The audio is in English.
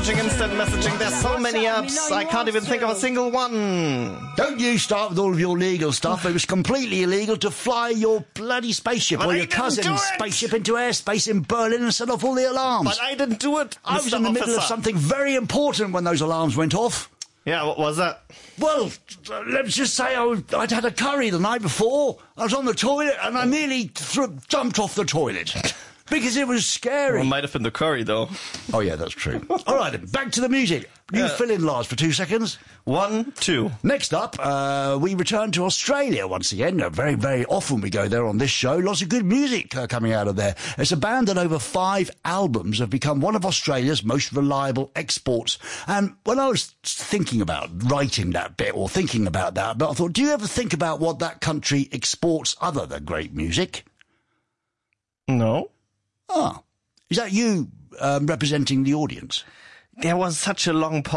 messaging, instant messaging. There's so many apps, I can't even think of a single one. Don't you start with all of your legal stuff. It was completely illegal to fly your bloody spaceship But or I your didn't cousin's do it. spaceship into airspace in Berlin and set off all the alarms. But I didn't do it, I was Mr. in the middle of Officer. something very important when those alarms went off. Yeah, what was that? Well, let's just say I'd had a curry the night before. I was on the toilet and I nearly jumped off the toilet. Because it was scary. Well, it might have been the curry, though. Oh, yeah, that's true. All right, then, back to the music. You fill in, Lars, for 2 seconds. 1, 2. Next up, we return to Australia once again. Very, very often we go there on this show. Lots of good music coming out of there. It's a band that over 5 albums have become one of Australia's most reliable exports. And when I was thinking about writing that bit or thinking about that, but I thought, do you ever think about what that country exports other than great music? No. Ah, is that you representing the audience? There was such a long pause.